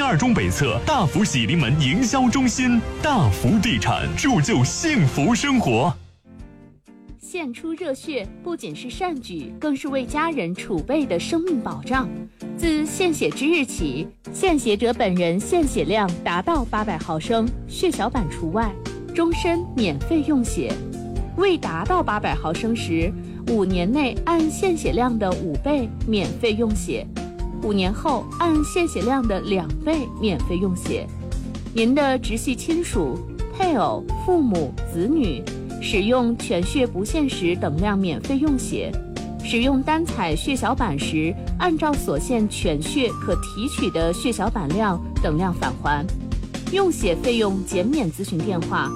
2中北侧大福喜临门营销中心，大福地产铸就幸福生活。 献出热血不仅是善举，更是为家人储备的生命保障。自献血之日起，献血者本人献血量达到800毫升，血小板除外，终身免费用血。未达到800毫升时，5年内按献血量的5倍免费用血，5年后按献血量的2倍免费用血。您的直系亲属、配偶、父母、子女使用全血不限时等量免费用血，使用单采血小板时，按照所限全血可提取的血小板量等量返还。用血费用减免咨询电话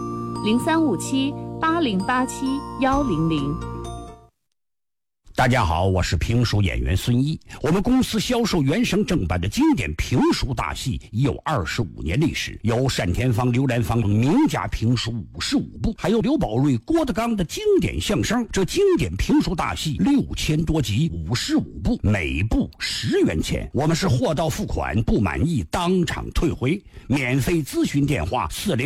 ：03578087-100。 大家好，我是评书演员孙一。我们公司销售原声正版的经典评书大戏已有25年历史，有单田芳、刘兰芳名家评书55部，还有刘宝瑞、郭德纲的经典相声。这经典评书大戏6000多集，55部，每部10元钱。我们是货到付款，不满意当场退回。免费咨询电话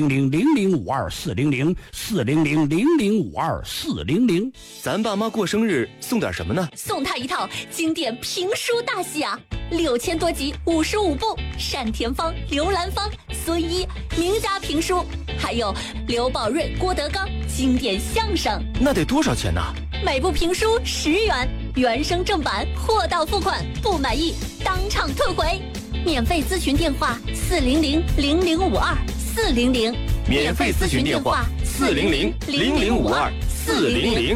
：400-0052-400，400-0052-400。 咱爸妈过生日送点什么呢？ 送他一套经典评书大戏啊，6000多集，55部，单田芳、刘兰芳、孙一名家评书，还有刘宝瑞、郭德纲经典相声。 那得多少钱呢？ 每部评书10元，原声正版，货到付款，不满意当场退回。免费咨询电话：400-0052-400。 免费咨询电话：400-0052-400。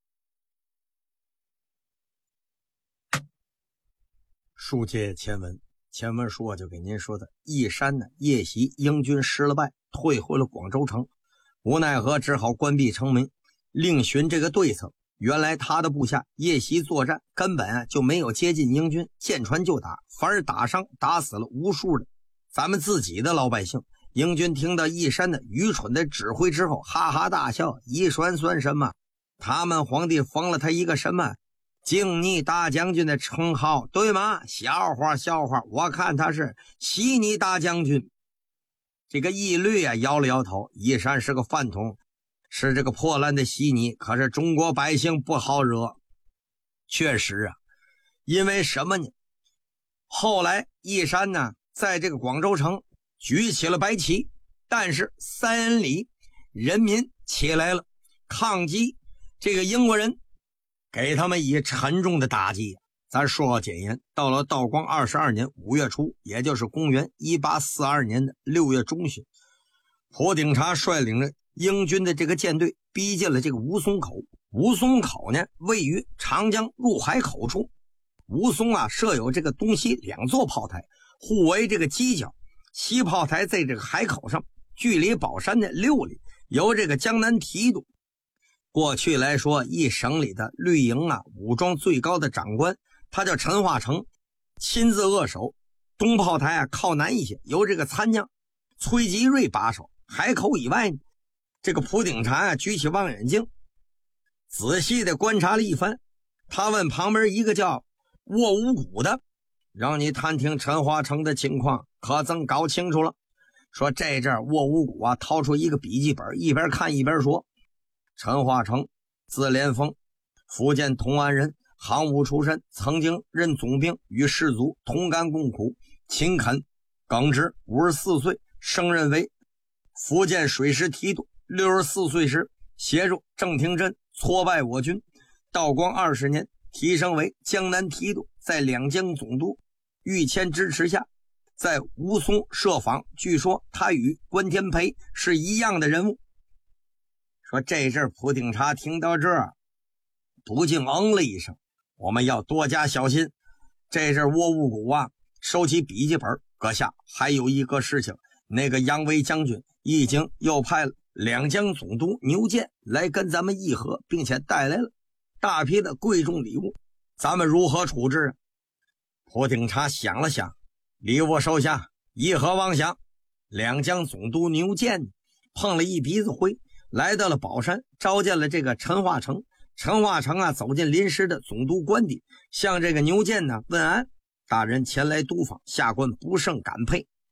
书接前文，前文书就给您说的，义山呢夜袭英军失了败，退回了广州城，无奈何只好关闭城门，另寻这个对策。原来他的部下夜袭作战，根本就没有接近英军，见船就打，反而打死了无数的咱们自己的老百姓。英军听到义山的愚蠢的指挥之后，哈哈大笑。义山算什么？他们皇帝封了他一个什么敬逆大将军的称号，对吗？笑话，我看他是西逆大将军。这个义律啊摇了摇头，义山是个饭桶，是这个破烂的西尼，可是中国百姓不好惹。确实啊，因为什么呢？后来义山呢在这个广州城举起了白旗，但是三恩里人民起来了抗击这个英国人，给他们以沉重的打击。咱说简言，到了道光22年5月初，也就是公元1842年的6月中旬，蒲鼎茶率领着英军的这个舰队逼近了这个吴淞口。吴淞口呢位于长江入海口处，吴淞啊设有这个东西2座炮台，互为这个犄角。西炮台在这个海口上，距离宝山的6里，由这个江南提督。过去来说，一省里的绿营啊武装最高的长官，他叫陈化成，亲自扼守。东炮台啊靠南一些，由这个参将崔吉瑞把守。海口以外呢，这个蒲鼎茶啊举起望远镜，仔细的观察了一番。他问旁边一个叫沃五谷的，让你探听陈化成的情况，可曾搞清楚了？说这阵沃五谷啊掏出一个笔记本，一边看一边说：陈化成，字连峰，福建同安人，行伍出身，曾经任总兵，与士卒同甘共苦，勤恳耿直。54岁升任为福建水师提督。64岁时协助郑廷珍挫败我军。道光20年提升为江南提督，在两江总督玉谦支持下，在吴淞设防。据说他与关天培是一样的人物。说这阵蒲鼎茶听到这儿，不禁了一声。我们要多加小心。这阵沃五谷啊收起笔记本，阁下还有一个事情，那个杨威将军已经又派了两江总督牛建来跟咱们议和，并且带来了大批的贵重礼物，咱们如何处置啊？蒲鼎茶想了想，礼物收下，议和妄想。两江总督牛建碰了一鼻子灰，来到了宝山，召见了这个陈化成。陈化成啊走进临时的总督官邸，向这个牛建呢问安。大人前来督访，下官不胜感佩，